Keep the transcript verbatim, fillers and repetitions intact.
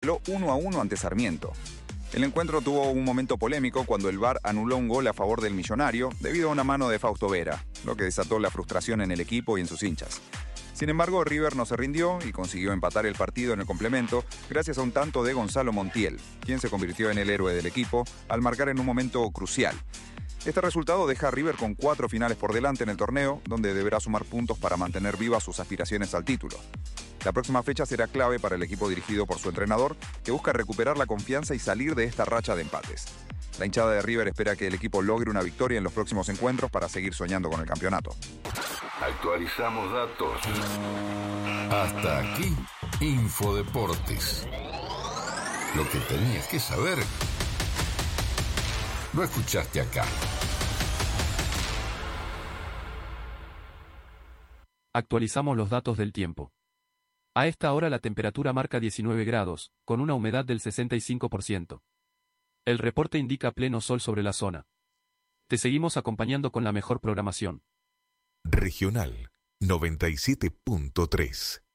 empató uno a uno ante Sarmiento. El encuentro tuvo un momento polémico cuando el V A R anuló un gol a favor del Millonario debido a una mano de Fausto Vera, lo que desató la frustración en el equipo y en sus hinchas. Sin embargo, River no se rindió y consiguió empatar el partido en el complemento gracias a un tanto de Gonzalo Montiel, quien se convirtió en el héroe del equipo al marcar en un momento crucial. Este resultado deja a River con cuatro finales por delante en el torneo, donde deberá sumar puntos para mantener vivas sus aspiraciones al título. La próxima fecha será clave para el equipo dirigido por su entrenador, que busca recuperar la confianza y salir de esta racha de empates. La hinchada de River espera que el equipo logre una victoria en los próximos encuentros para seguir soñando con el campeonato. Actualizamos datos. Hasta aquí, Infodeportes. Lo que tenías que saber, lo escuchaste acá. Actualizamos los datos del tiempo. A esta hora la temperatura marca diecinueve grados, con una humedad del sesenta y cinco por ciento. El reporte indica pleno sol sobre la zona. Te seguimos acompañando con la mejor programación. Regional noventa y siete punto tres.